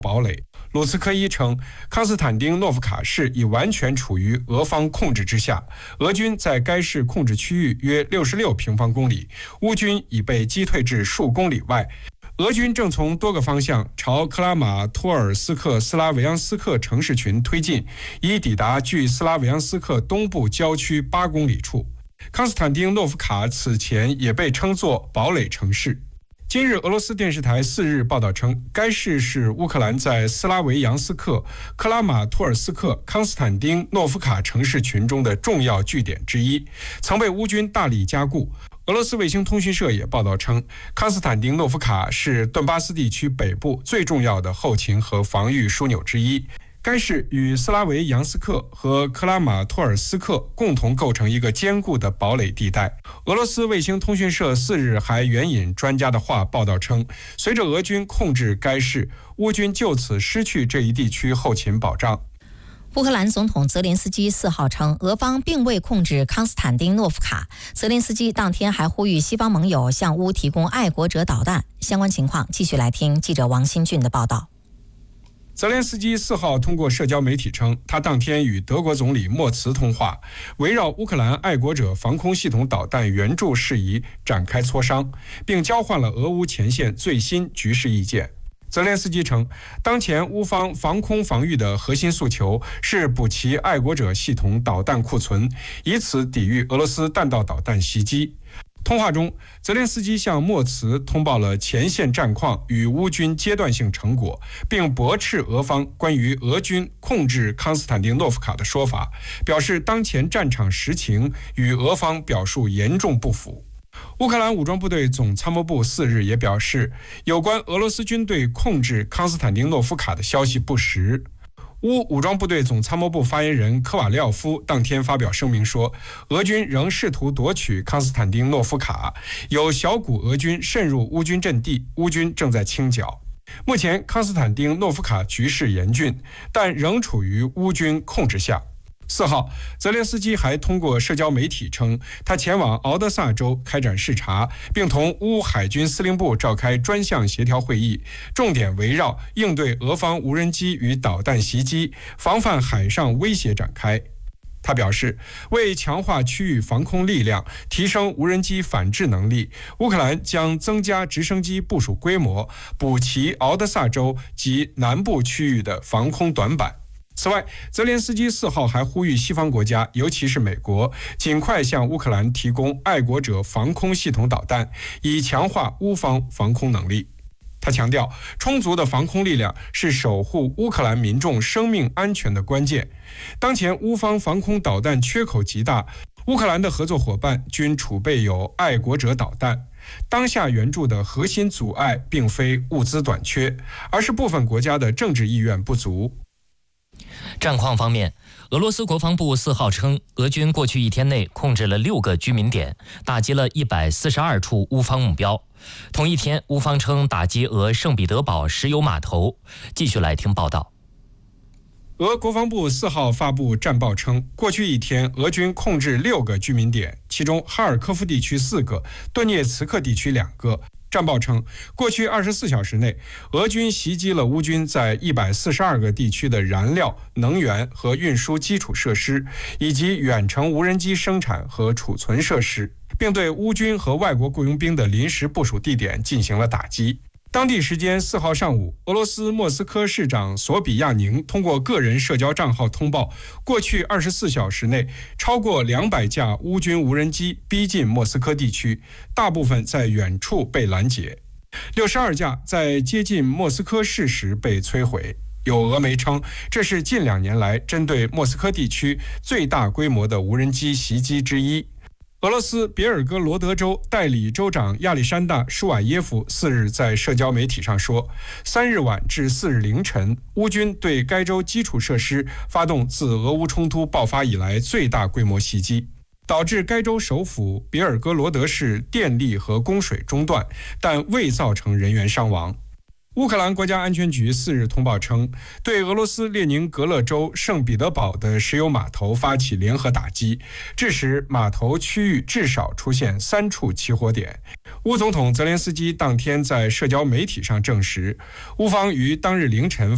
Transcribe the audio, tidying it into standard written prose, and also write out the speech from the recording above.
堡垒。鲁茨科伊称，康斯坦丁诺夫卡市已完全处于俄方控制之下，俄军在该市控制区域约66平方公里，乌军已被击退至数公里外。俄军正从多个方向朝克拉马托尔斯克斯拉维扬斯克城市群推进，以抵达距斯拉维扬斯克东部郊区8公里处。康斯坦丁诺夫卡此前也被称作堡垒城市。今日，俄罗斯电视台4日报道称，该市是乌克兰在斯拉维扬斯克、克拉马托尔斯克、康斯坦丁诺夫卡城市群中的重要据点之一，曾被乌军大力加固。俄罗斯卫星通讯社也报道称，康斯坦丁诺夫卡是顿巴斯地区北部最重要的后勤和防御枢纽之一。该市与斯拉维扬斯克和克拉马托尔斯克共同构成一个坚固的堡垒地带。俄罗斯卫星通讯社4日还援引专家的话报道称，随着俄军控制该市，乌军就此失去这一地区后勤保障。 乌克兰总统泽连斯基4号称，俄方并未控制康斯坦丁诺夫卡。泽连斯基当天还呼吁西方盟友向乌提供爱国者导弹。相关情况继续来听记者王新俊的报道。 泽连斯基4号通过社交媒体称，他当天与德国总理莫茨通话，围绕乌克兰爱国者防空系统导弹援助事宜展开磋商，并交换了俄乌前线最新局势意见。泽连斯基称，当前乌方防空防御的核心诉求是补齐爱国者系统导弹库存，以此抵御俄罗斯弹道导弹袭击。通话中，泽连斯基向莫茨通报了前线战况与乌军阶段性成果，并驳斥俄方关于俄军控制康斯坦丁诺夫卡的说法，表示当前战场实情与俄方表述严重不符。乌克兰武装部队总参谋部4日也表示，有关俄罗斯军队控制康斯坦丁诺夫卡的消息不实。乌武装部队总参谋部发言人科瓦廖夫当天发表声明说，俄军仍试图夺取康斯坦丁诺夫卡，有小股俄军渗入乌军阵地，乌军正在清剿。目前康斯坦丁诺夫卡局势严峻，但仍处于乌军控制下。4号，泽连斯基还通过社交媒体称，他前往敖德萨州开展视察，并同乌海军司令部召开专项协调会议，重点围绕应对俄方无人机与导弹袭击、防范海上威胁展开。他表示，为强化区域防空力量，提升无人机反制能力，乌克兰将增加直升机部署规模，补齐敖德萨州及南部区域的防空短板。此外，泽连斯基4号还呼吁西方国家，尤其是美国，尽快向乌克兰提供爱国者防空系统导弹，以强化乌方防空能力。他强调，充足的防空力量是守护乌克兰民众生命安全的关键。当前乌方防空导弹缺口极大，乌克兰的合作伙伴均储备有爱国者导弹。当下援助的核心阻碍并非物资短缺，而是部分国家的政治意愿不足。 战况方面，俄罗斯国防部4号称，俄军过去1天内控制了6个居民点，打击了142处乌方目标。同一天，乌方称打击俄圣彼得堡石油码头。继续来听报道。 俄国防部4号发布战报称，过去1天，俄军控制6个居民点，其中哈尔科夫地区4个，顿涅茨克地区2个。战报称，过去24小时内，俄军袭击了乌军在142个地区的燃料、能源和运输基础设施，以及远程无人机生产和储存设施，并对乌军和外国雇佣兵的临时部署地点进行了打击。当地时间4号上午，俄罗斯莫斯科市长索比亚宁通过个人社交账号通报，过去24小时内，超过200架乌军无人机逼近莫斯科地区，大部分在远处被拦截，62架在接近莫斯科市时被摧毁。有俄媒称，这是近2年来针对莫斯科地区最大规模的无人机袭击之一。俄罗斯别尔哥罗德州代理州长亚历山大·舒瓦耶夫4日在社交媒体上说，3日晚至4日凌晨，乌军对该州基础设施发动自俄乌冲突爆发以来最大规模袭击，导致该州首府别尔哥罗德市电力和供水中断，但未造成人员伤亡。乌克兰国家安全局4日通报称，对俄罗斯列宁格勒州圣彼得堡的石油码头发起联合打击，致使码头区域至少出现3处起火点。乌总统泽连斯基当天在社交媒体上证实，乌方于当日凌晨